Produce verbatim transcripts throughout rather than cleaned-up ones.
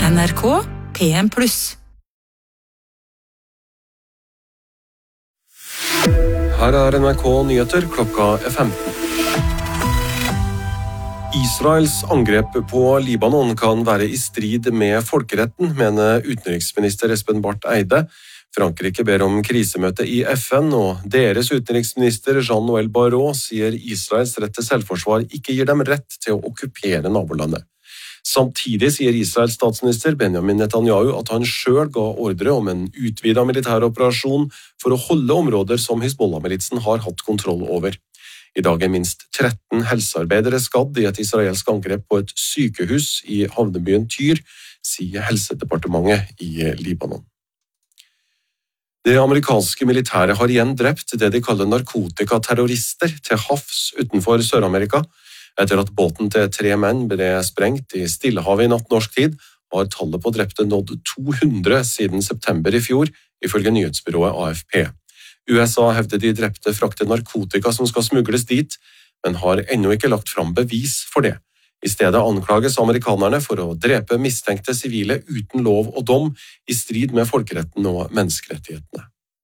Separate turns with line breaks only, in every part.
N R K P M pluss.
Her er N R K Nyheter, klokka er femten. Israels angrep på Libanon kan være i strid med folkeretten, mener utenriksminister Espen Barth Eide. Frankrike ber om krisemøte i F N, og deres utenriksminister Jean-Noël Barrot sier Israels rett til selvforsvar ikke gir dem rett til å okkupere nabolandet. Samtidig sier Israels statsminister Benjamin Netanyahu at han selv ga ordre om en utvidet militær operasjon for å holde områder som Hizbollah-militsen har hatt kontroll over. I dag er minst tretten helsearbeidere skadd i et israelsk angrep på et sykehus i havnebyen Tyr, sier helsedepartementet i Libanon. Det amerikanske militæret har igjen drept det de kaller narkotikaterrorister til havs utenfor Sør-Amerika. Etter at båten til tre menn ble sprengt i Stillehavet i natt norsk tid, har tallet på drepte nådd to hundre siden september i fjor, ifølge nyhetsbyrået A F P. U S A hevder de drepte frakter narkotika som skal smugles dit, men har ennå ikke lagt fram bevis for det. I stedet anklages amerikanerne for å drepe mistenkte sivile uten lov og dom, i strid med folkeretten og menneskerettighetene.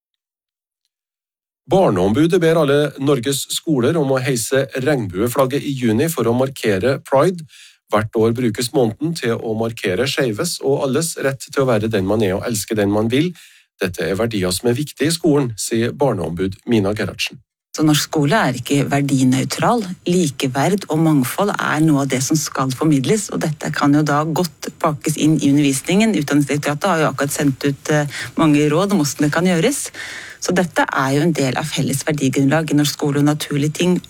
Barneombudet ber alle Norges skoler om å heise regnbueflagget i juni for å markere Pride. Hvert år brukes måneden til å markere skeives og alles rett til å være den man er og elske den man vil. Dette er verdier som er viktige i skolen, sier barneombud Mina Gerhardsen.
Så norsk skole er ikke verdinøytral. Likeverd og mangfold er noe av det som skal formidles, og dette kan jo da godt pakes inn i undervisningen. Utdanningsdirektoratet har jo akkurat sendt ut mange råd om hvordan det kan gjøres. Så dette er jo en del av felles verdigrunnlag i norsk skole, og naturlige ting